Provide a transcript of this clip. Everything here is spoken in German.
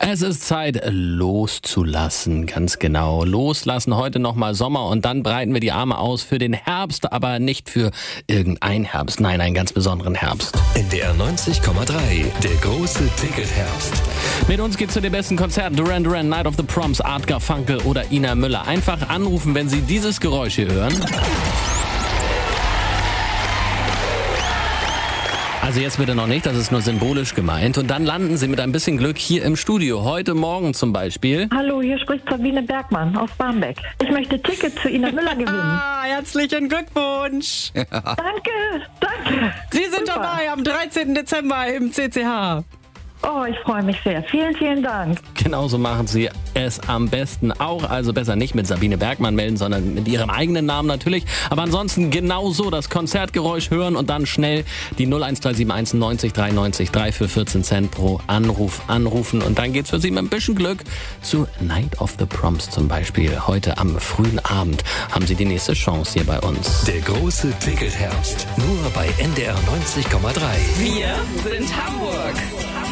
Es ist Zeit, loszulassen, ganz genau. Loslassen, heute nochmal Sommer und dann breiten wir die Arme aus für den Herbst, aber nicht für irgendein Herbst, nein, einen ganz besonderen Herbst. NDR 90,3, der große Tickethebst. Mit uns geht's zu den besten Konzerten. Duran Duran, Night of the Proms, Art Garfunkel oder Ina Müller. Einfach anrufen, wenn Sie dieses Geräusch hier hören. Also jetzt bitte noch nicht, das ist nur symbolisch gemeint. Und dann landen Sie mit ein bisschen Glück hier im Studio. Heute Morgen zum Beispiel. Hallo, hier spricht Sabine Bergmann aus Barmbek. Ich möchte Tickets zu Ina Müller gewinnen. Herzlichen Glückwunsch. Danke. Sie sind Super. dabei am 13. Dezember im CCH. Oh, ich freue mich sehr. Vielen, vielen Dank. Genauso machen Sie es am besten auch. Also besser nicht mit Sabine Bergmann melden, sondern mit Ihrem eigenen Namen natürlich. Aber ansonsten genauso das Konzertgeräusch hören und dann schnell die 01371 90 93 3 für 14 Cent pro Anruf anrufen. Und dann geht's für Sie mit ein bisschen Glück zu Night of the Proms zum Beispiel. Heute am frühen Abend haben Sie die nächste Chance hier bei uns. Der große Tickethebst. Nur bei NDR 90,3. Wir sind Hamburg.